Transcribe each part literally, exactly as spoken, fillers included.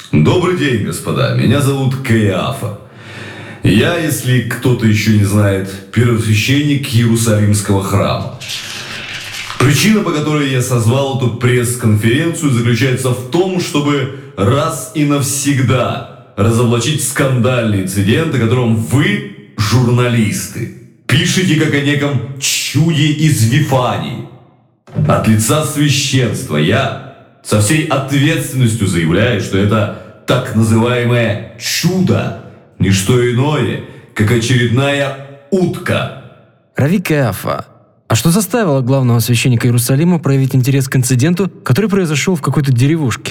Добрый день, господа. Меня зовут Каиафа. Я, если кто-то еще не знает, первосвященник Иерусалимского храма. Причина, по которой я созвал эту пресс-конференцию, заключается в том, чтобы раз и навсегда разоблачить скандальный инцидент, о котором вы, журналисты, пишете как о неком чуде из Вифании. От лица священства я со всей ответственностью заявляю, что это так называемое чудо – не что иное, как очередная утка. Рави Каиафа, а что заставило главного священника Иерусалима проявить интерес к инциденту, который произошел в какой-то деревушке?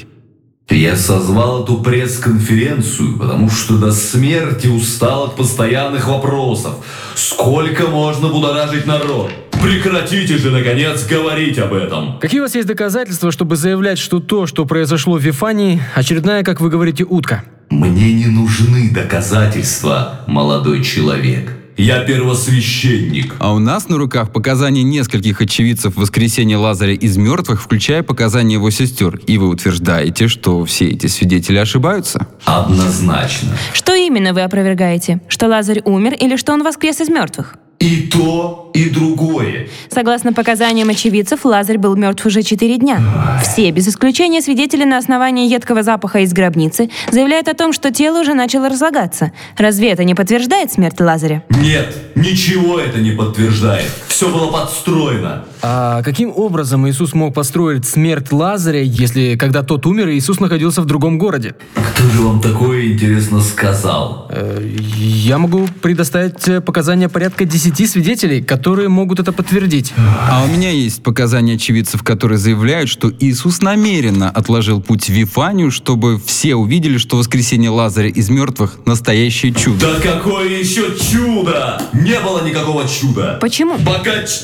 Я созвал эту пресс-конференцию, потому что до смерти устал от постоянных вопросов. Сколько можно будоражить народ? Прекратите же, наконец, говорить об этом. Какие у вас есть доказательства, чтобы заявлять, что то, что произошло в Вифании, очередная, как вы говорите, утка? Мне не нужны доказательства, молодой человек. Я первосвященник. А у нас на руках показания нескольких очевидцев воскресения Лазаря из мертвых, включая показания его сестер. И вы утверждаете, что все эти свидетели ошибаются? Однозначно. Что именно вы опровергаете? Что Лазарь умер или что он воскрес из мертвых? И то, и другое. Согласно показаниям очевидцев, Лазарь был мертв уже четыре дня. Все, без исключения свидетели на основании едкого запаха из гробницы, заявляют о том, что тело уже начало разлагаться. Разве это не подтверждает смерть Лазаря? Нет, ничего это не подтверждает. Все было подстроено. А каким образом Иисус мог построить смерть Лазаря, если когда тот умер, Иисус находился в другом городе? Кто же вам такое, интересно, сказал? Э, я могу предоставить показания порядка десяти свидетелей, которые могут это подтвердить. А у меня есть показания очевидцев, которые заявляют, что Иисус намеренно отложил путь в Вифанию, чтобы все увидели, что воскресение Лазаря из мертвых – настоящее чудо. Да какое еще чудо! Не было никакого чуда. Почему? Пока... ч-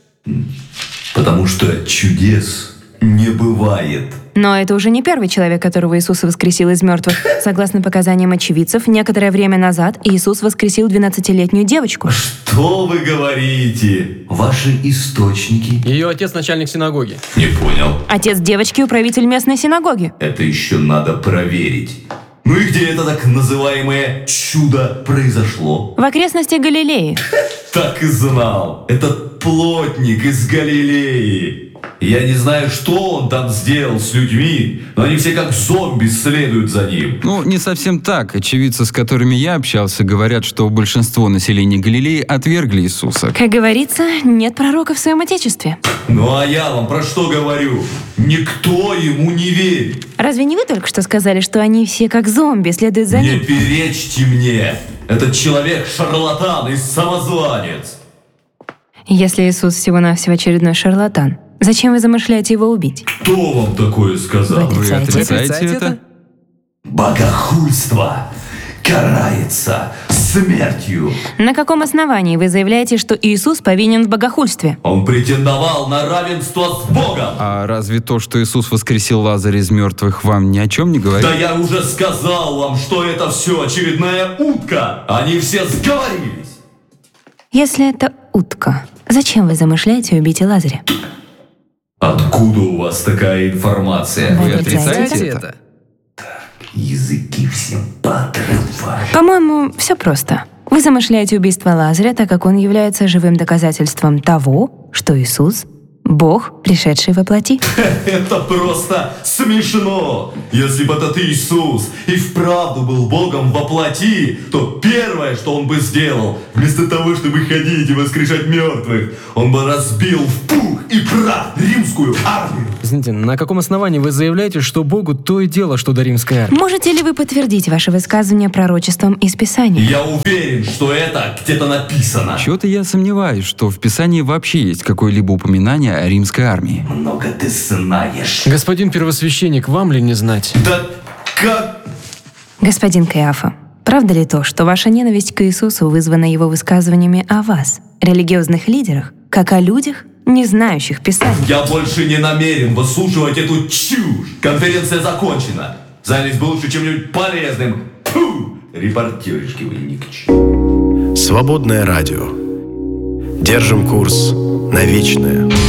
Потому что чудес не бывает. Но это уже не первый человек, которого Иисус воскресил из мертвых. Согласно показаниям очевидцев, некоторое время назад Иисус воскресил двенадцатилетнюю девочку. Что вы говорите? Ваши источники? Ее отец начальник синагоги. Не понял. Отец девочки – управитель местной синагоги. Это еще надо проверить. Ну и где это так называемое чудо произошло? В окрестностях Галилеи. Так и знал. Этот плотник из Галилеи. Я не знаю, что он там сделал с людьми, но они все как зомби следуют за ним. Ну, не совсем так. Очевидцы, с которыми я общался, говорят, что большинство населения Галилеи отвергли Иисуса. Как говорится, нет пророка в своем отечестве. Ну а я вам про что говорю? Никто ему не верит. Разве не вы только что сказали, что они все как зомби следуют за Не ним? перечьте мне. Этот человек шарлатан и самозванец. Если Иисус всего-навсего очередной шарлатан, зачем вы замышляете его убить? Кто вам такое сказал? Вы Вы отрицаете? отрицаете это? Богохульство карается смертью. На каком основании вы заявляете, что Иисус повинен в богохульстве? Он претендовал на равенство с Богом. А разве то, что Иисус воскресил Лазаря из мертвых, вам ни о чем не говорит? Да я уже сказал вам, что это все очередная утка. Они все сговорились. Если это утка, зачем вы замышляете убить Лазаря? Откуда у вас такая информация? Вы отрицаете отрицаете это? Языки всем поотрывали. По-моему, все просто. Вы замышляете убийство Лазаря, так как он является живым доказательством того, что Иисус – Бог, пришедший во плоти. Это просто смешно. Если бы этот Иисус и вправду был Богом во плоти, то первое, что он бы сделал, вместо того, чтобы ходить и воскрешать мертвых, он бы разбил в пух и прах римскую армию. Извините, на каком основании вы заявляете, что Богу то и дело, что до римской армии? Можете ли вы подтвердить ваше высказывание пророчеством из Писания? Я уверен, что это где-то написано. Чего-то я сомневаюсь, что в Писании вообще есть какое-либо упоминание о римской армии. Много ты знаешь. Господин первосвященник, вам ли не знать? Да как... Господин Каиафа, правда ли то, что ваша ненависть к Иисусу вызвана его высказываниями о вас, религиозных лидерах, как о людях, не знающих Писания? Я больше не намерен выслушивать эту чушь. Конференция закончена. Занялись бы лучше чем-нибудь полезным. Фу! Репортеришки вы ни к чему. Свободное радио. Держим курс на вечное.